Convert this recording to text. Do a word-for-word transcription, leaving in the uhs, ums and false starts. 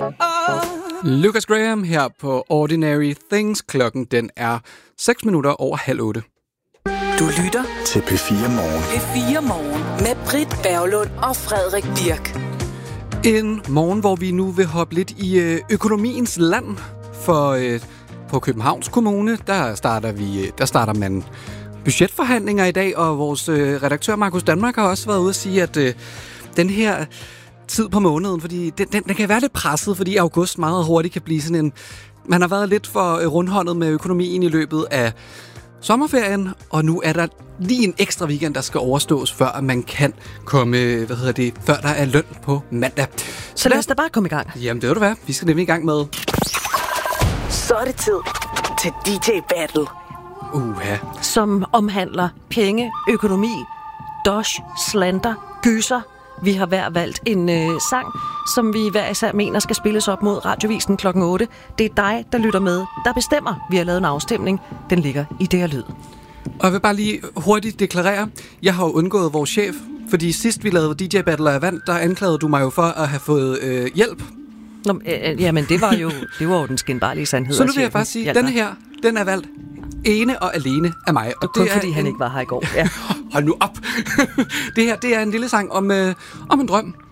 Lucas Graham her på Ordinary Things. Klokken den er seks minutter over halv otte. Du lytter til P fire Morgen. P fire Morgen med Britt Berglund og Frederik Birk. En morgen, hvor vi nu vil hoppe lidt i økonomiens land. For øh, på Københavns Kommune, der starter, vi, der starter man budgetforhandlinger i dag. Og vores øh, redaktør Markus Danmark har også været ude at sige, at øh, den her tid på måneden, fordi den, den, den kan være lidt presset, fordi august meget hurtigt kan blive sådan en... Man har været lidt for øh, rundhåndet med økonomien i løbet af sommerferien, og nu er der lige en ekstra weekend, der skal overstås, før man kan komme, hvad hedder det, før der er løn på mandag. Så lad os da bare komme i gang. Jamen, det vil det være. Vi skal nemlig i gang med... Så er det tid til D J Battle. Uha. Som omhandler penge, økonomi, dosh, slander, gyser. Vi har hver valgt en øh, sang, som vi hver især mener skal spilles op mod Radiovisen klokken otte. Det er dig, der lytter med, der bestemmer. Vi har lavet en afstemning. Den ligger i det her lyd. Og jeg vil bare lige hurtigt deklarere, jeg har jo undgået vores chef, fordi sidst vi lavede D J Battle og jeg vandt, der anklagede du mig jo for at have fået øh, hjælp. Nå, øh, jamen det var jo det var jo den skinbarlige sandhed. Så nu vil jeg bare sige, at den her, den er valgt ene og alene af mig. Og og kun det er fordi han en... ikke var her i går. Ja. Hold nu op. Det her, det er en lille sang om, øh, om en drøm.